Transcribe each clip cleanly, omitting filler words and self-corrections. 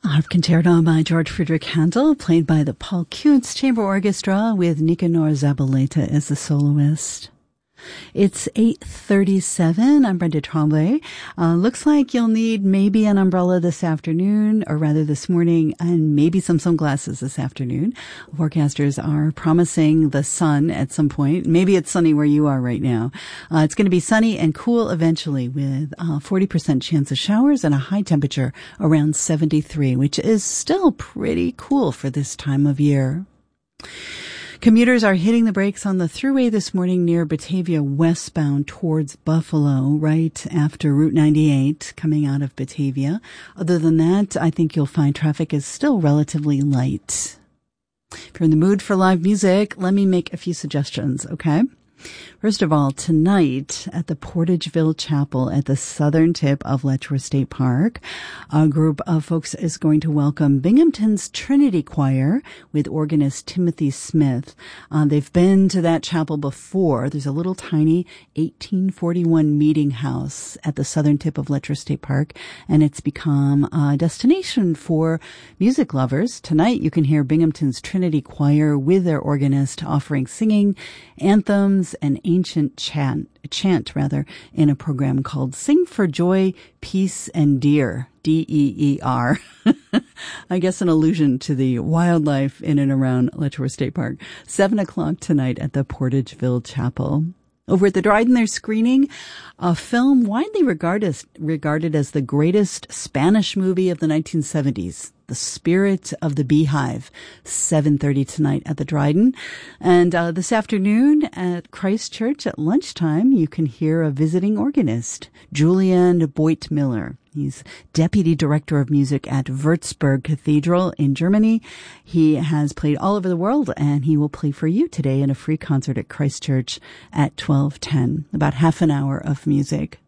Harp Concerto by George Friedrich Handel, played by the Paul Kuntz Chamber Orchestra with Nicanor Zabaleta as the soloist. It's 8:37. I'm Brenda Tremblay. Looks like you'll need maybe an umbrella this afternoon, or rather this morning, and maybe some sunglasses this afternoon. Forecasters are promising the sun at some point. Maybe it's sunny where you are right now. It's going to be sunny and cool eventually with 40% chance of showers and a high temperature around 73, which is still pretty cool for this time of year. Commuters are hitting the brakes on the thruway this morning near Batavia westbound towards Buffalo, right after Route 98 coming out of Batavia. Other than that, I think you'll find traffic is still relatively light. If you're in the mood for live music, let me make a few suggestions, okay? First of all, tonight at the Portageville Chapel at the southern tip of Letchworth State Park, a group of folks is going to welcome Binghamton's Trinity Choir with organist Timothy Smith. They've been to that chapel before. There's a little tiny 1841 meeting house at the southern tip of Letchworth State Park, and it's become a destination for music lovers. Tonight you can hear Binghamton's Trinity Choir with their organist offering singing, anthems, and ancient chant in a program called Sing for Joy, Peace, and Deer, D-E-E-R. I guess an allusion to the wildlife in and around Letchworth State Park. 7 o'clock tonight at the Portageville Chapel. Over at the Dryden, they're screening a film widely regarded as the greatest Spanish movie of the 1970s, The Spirit of the Beehive, 7:30 tonight at the Dryden. And this afternoon at Christ Church at lunchtime, you can hear a visiting organist, Julian Boit Miller. He's Deputy Director of Music at Würzburg Cathedral in Germany. He has played all over the world, and he will play for you today in a free concert at Christ Church at 12:10, about half an hour of music.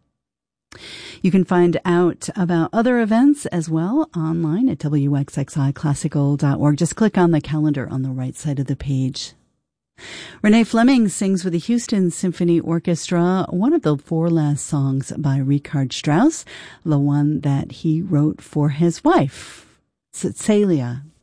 You can find out about other events as well online at wxxiclassical.org. Just click on the calendar on the right side of the page. Renee Fleming sings with the Houston Symphony Orchestra one of the 4 last songs by Richard Strauss, the one that he wrote for his wife, Cecilia.